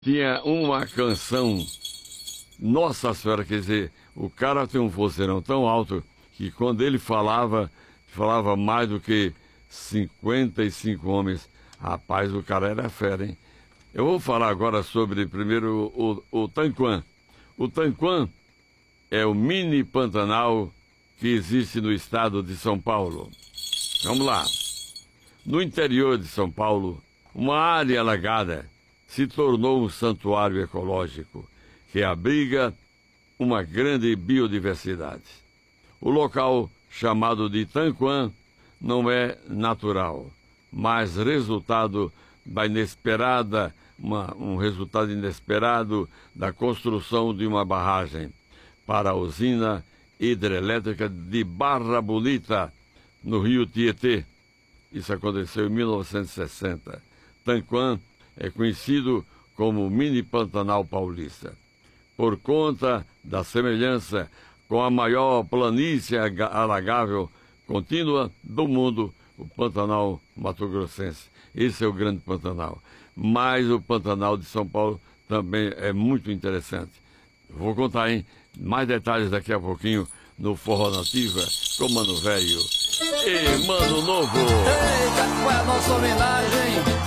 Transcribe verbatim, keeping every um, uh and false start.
Tinha uma canção, nossa senhora, quer dizer, o cara tem um vozeirão tão alto que quando ele falava, falava mais do que cinquenta e cinco homens. Rapaz, o cara era fera, hein? Eu vou falar agora sobre, primeiro, o, o Tanquã. O Tanquã é o mini Pantanal que existe no estado de São Paulo. Vamos lá. No interior de São Paulo, uma área alagada se tornou um santuário ecológico que abriga uma grande biodiversidade. O local, chamado de Tanquã, não é natural, mas resultado da inesperada, uma, um resultado inesperado da construção de uma barragem para a usina hidrelétrica de Barra Bonita, no rio Tietê. Isso aconteceu em mil novecentos e sessenta. Tanquã é conhecido como Mini Pantanal Paulista, por conta da semelhança com a maior planície alagável contínua do mundo, o Pantanal Mato-Grossense. Esse é o grande Pantanal. Mas o Pantanal de São Paulo também é muito interessante. Vou contar, hein? Mais detalhes daqui a pouquinho no Forró Nativa com Mano Velho e Mano Novo. Eita, qual é a nossa homenagem?